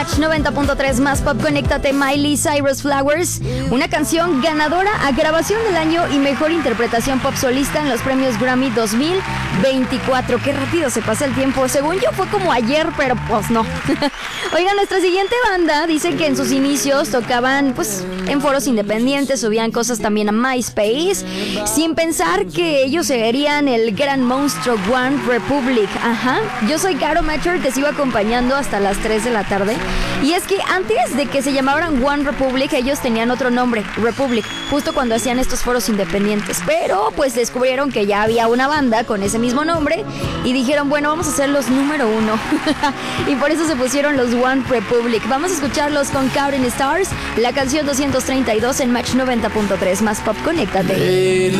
Match 90.3 más pop, conéctate. Miley Cyrus Flowers, una canción ganadora a grabación del año y mejor interpretación pop solista en los premios Grammy 2024. Qué rápido se pasa el tiempo. Según yo fue como ayer, pero pues no. Oigan, nuestra siguiente banda dice que en sus inicios tocaban pues en foros independientes, subían cosas también a MySpace, sin pensar que ellos serían el gran monstruo One Republic. Ajá, yo soy Caro Macher, te sigo acompañando hasta las 3 de la tarde. Y es que antes de que se llamaran One Republic, ellos tenían otro nombre, Republic, justo cuando hacían estos foros independientes. Pero pues descubrieron que ya había una banda con ese mismo nombre y dijeron, bueno, vamos a ser los número 1. Y por eso se pusieron los One Republic. Vamos a escucharlos con Counting Stars, la canción 232 en Match 90.3 más pop, conéctate.